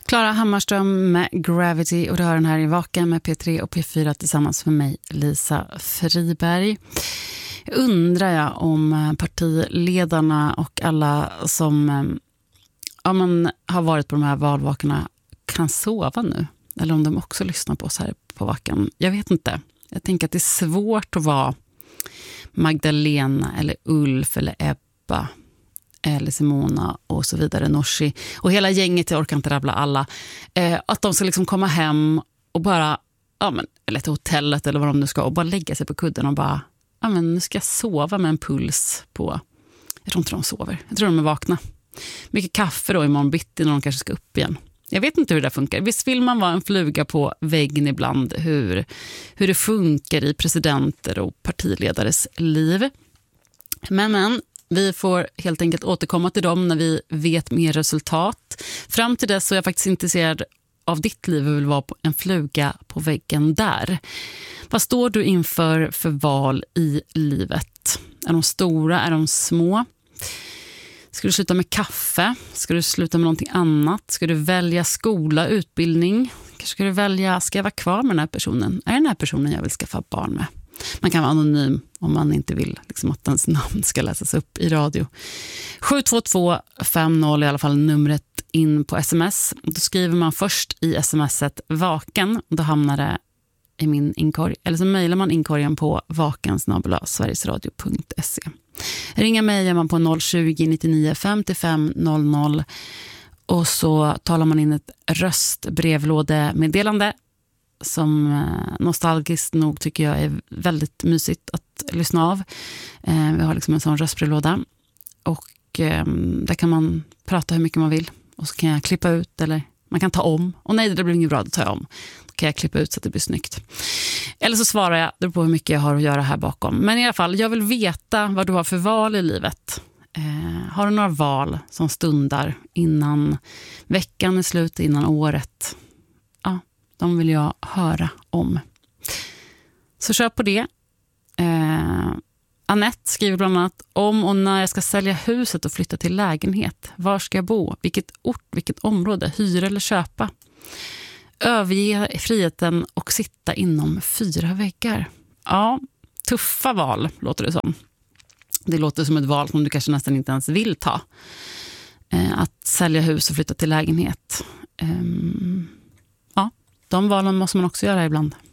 Klara Hammarström med Gravity, och du hör den här i Vaken med P3 och P4 tillsammans med mig, Lisa Friberg. Undrar jag om partiledarna och alla som har varit på de här valvakorna kan sova nu. Eller om de också lyssnar på oss här på Vaken. Jag vet inte. Jag tänker att det är svårt att vara Magdalena eller Ulf eller Ebba eller Simona och så vidare, Norsi och hela gänget, jag orkar inte rabbla alla, att de ska liksom komma hem och bara, eller till hotellet eller vad de nu ska, och bara lägga sig på kudden och bara, nu ska jag sova med en puls på, jag tror inte de sover, jag tror de är vakna. Mycket kaffe då imorgon bitti när de kanske ska upp igen. Jag vet inte hur det funkar. Visst vill man vara en fluga på väggen ibland, hur det funkar i presidenter och partiledares liv. Men vi får helt enkelt återkomma till dem när vi vet mer resultat. Fram till dess så är jag faktiskt intresserad av ditt liv och vill vara en fluga på väggen där. Vad står du inför för val i livet? Är de stora? Är de små? Ska du sluta med kaffe? Ska du sluta med någonting annat? Ska du välja skola, utbildning? Kanske ska du välja, ska jag vara kvar med den här personen? Är det den här personen jag vill skaffa barn med? Man kan vara anonym om man inte vill liksom att ens namn ska läsas upp i radio. 72250 i alla fall numret in på sms. Då skriver man först i smset Vaken. Då hamnar det i min inkorg. Eller så mejlar man inkorgen på vakensnabel@sverigesradio.se. Ringa mig gör man på 020 99 55 00 och så talar man in ett röstbrevlådemeddelande som nostalgiskt nog tycker jag är väldigt mysigt att lyssna av. Vi har liksom en sån röstbrevlåda och där kan man prata hur mycket man vill och så kan jag klippa ut eller man kan ta om. Och nej, det blir inget bra, då tar jag om. Då kan jag klippa ut så att det blir snyggt. Eller så svarar jag, det beror på hur mycket jag har att göra här bakom. Men i alla fall, jag vill veta vad du har för val i livet. Har du några val som stundar innan veckan är slut, innan året? Ja, de vill jag höra om. Så kör på det. Annette skriver bland annat om och när jag ska sälja huset och flytta till lägenhet. Var ska jag bo? Vilket ort, vilket område? Hyra eller köpa? Överge friheten och sitta inom 4 väggar. Ja, tuffa val låter det som. Det låter som ett val som du kanske nästan inte ens vill ta. Att sälja hus och flytta till lägenhet. Ja, de valen måste man också göra ibland.